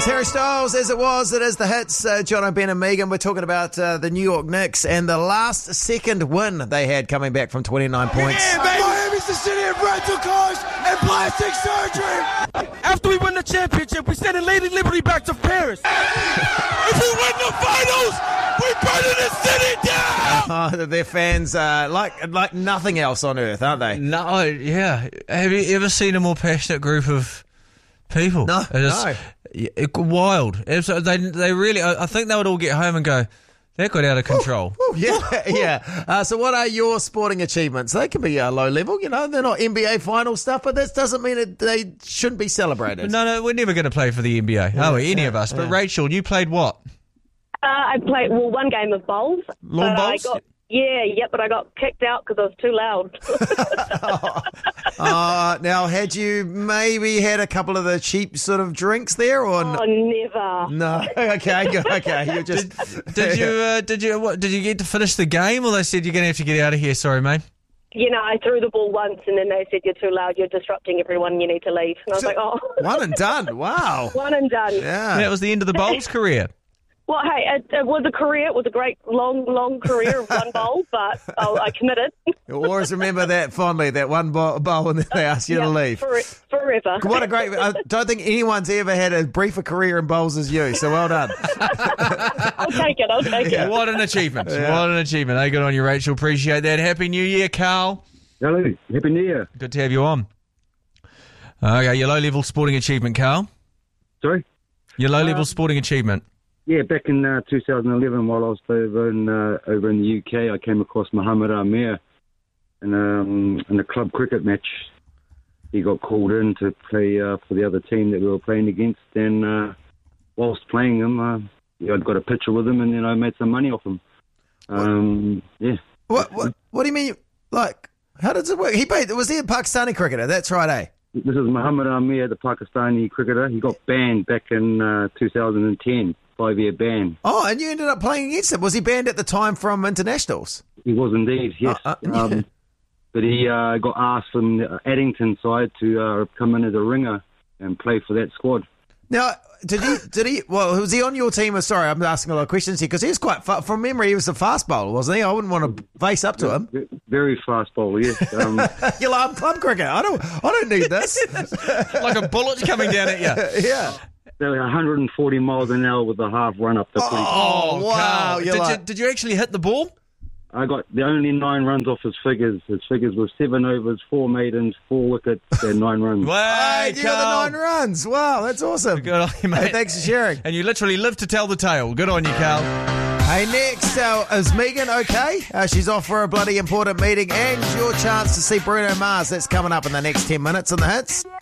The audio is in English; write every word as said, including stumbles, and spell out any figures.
It's Harry Styles, as it was. It is the hits. Uh, John O'Ben and Megan. We're talking about uh, the New York Knicks and the last second win they had coming back from twenty-nine points. Yeah, baby. Miami's the city of rental cars and plastic surgery. After we win the championship, we send Lady Liberty back to Paris. If we win the finals, we burn the city down. Oh, their fans are like like nothing else on earth, aren't they? No, yeah. Have you ever seen a more passionate group of people? No, it's, no. It, wild. It's, they they really. I think they would all get home and go, that got out of control. Ooh, ooh, yeah, yeah. Uh, so, what are your sporting achievements? They can be uh, low level, you know. They're not N B A final stuff, but that doesn't mean that they shouldn't be celebrated. No, no, we're never going to play for the N B A, yeah, are we? Any yeah, of us. But yeah. Rachel, you played what? Uh, I played well one game of bowls. Lawn but I bowls? got, yeah, yeah, but I got kicked out because I was too loud. oh. uh, now, had you maybe had a couple of the cheap sort of drinks there, or Oh, never. no? Okay, good. Okay, you just Did, did you? Uh, did you? What? Did you get to finish the game, or they said you're going to have to get out of here? Sorry, mate. You know, I threw the ball once and then they said, you're too loud, you're disrupting everyone, you need to leave. And I was So- like, oh. one and done. Wow. One and done. Yeah. That was the end of the bowls career. Well, hey, it, it was a career. It was a great, long, long career of one bowl, but oh, I committed. Always remember that fondly, that one bowl, bowl and then they ask you Yeah, to leave. For, forever. What a great... I don't think anyone's ever had as brief a career in bowls as you, so well done. I'll take it, I'll take Yeah. it. What an achievement. Yeah. What an achievement. Hey, good on you, Rachel. Appreciate that. Happy New Year, Carl. Hello, Happy New Year. Good to have you on. Okay, your low-level sporting achievement, Carl. Sorry? Your low-level Uh, sporting achievement. Yeah, back in uh, two thousand eleven, while I was over in uh, over in the U K, I came across Mohamed Amir in, um, in a club cricket match. He got called in to play uh, for the other team that we were playing against, and uh, whilst playing him, uh, yeah, I got a picture with him, and then I made some money off him. Um, yeah. What, what What do you mean? Like, how does it work? He played... Was he a Pakistani cricketer? That's right, eh? This is Mohamed Amir, the Pakistani cricketer. He got banned back in uh, two thousand ten, five-year ban. Oh, and you ended up playing against him. Was he banned at the time from internationals? He was indeed, yes. Uh, uh, um, but he uh, got asked from the Addington side to uh, come in as a ringer and play for that squad. Now, did he, did he, well, was he on your team? Sorry, I'm asking a lot of questions here, because he was quite, fa- from memory, he was a fast bowler, wasn't he? I wouldn't want to face up to him. Very fast bowler, yes. Um, You're like, I'm club cricket. I don't, I don't need this. Like a bullet coming down at you. Yeah. they're one hundred forty miles an hour with a half run up the creek. Oh, wow. Carl. You're Did, like, you, did you actually hit the ball? I got the only nine runs off his figures. His figures were seven overs, four maidens, four wickets, and nine runs. Wow, hey, you got the nine runs. Wow, that's awesome. Good on you, mate. Hey, thanks for sharing. And you literally live to tell the tale. Good on you, Carl. Hey, next, uh, is Megan okay? Uh, she's off for a bloody important meeting, and your chance to see Bruno Mars. That's coming up in the next ten minutes in the hits.